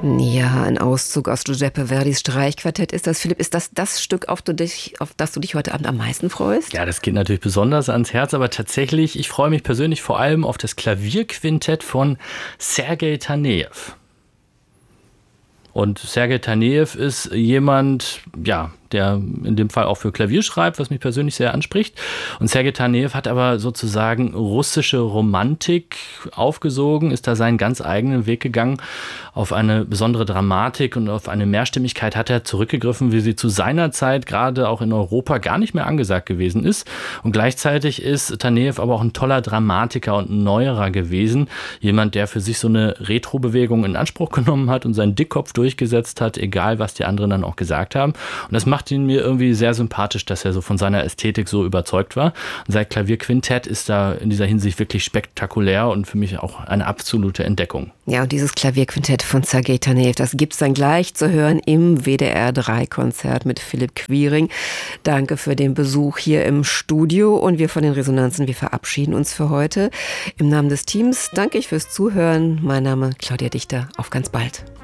Ja, ein Auszug aus Giuseppe Verdis Streichquartett ist das. Philipp, ist das Stück, auf das du dich heute Abend am meisten freust? Ja, das geht natürlich besonders ans Herz, aber tatsächlich, ich freue mich persönlich vor allem auf das Klavierquintett von Sergei Tanejew. Und Sergei Tanejew ist jemand, ja, der in dem Fall auch für Klavier schreibt, was mich persönlich sehr anspricht. Und Sergei Tanejew hat aber sozusagen russische Romantik aufgesogen, ist da seinen ganz eigenen Weg gegangen. Auf eine besondere Dramatik und auf eine Mehrstimmigkeit hat er zurückgegriffen, wie sie zu seiner Zeit gerade auch in Europa gar nicht mehr angesagt gewesen ist. Und gleichzeitig ist Tanejew aber auch ein toller Dramatiker und ein Neuerer gewesen. Jemand, der für sich so eine Retro-Bewegung in Anspruch genommen hat und seinen Dickkopf durchgesetzt hat, egal was die anderen dann auch gesagt haben. Und das macht ihn mir irgendwie sehr sympathisch, dass er so von seiner Ästhetik so überzeugt war. Und sein Klavierquintett ist da in dieser Hinsicht wirklich spektakulär und für mich auch eine absolute Entdeckung. Ja, und dieses Klavierquintett von Sergei Tanejew, das gibt's dann gleich zu hören im WDR 3-Konzert mit Philipp Quiring. Danke für den Besuch hier im Studio und wir von den Resonanzen, wir verabschieden uns für heute. Im Namen des Teams danke ich fürs Zuhören. Mein Name Claudia Dichter. Auf ganz bald.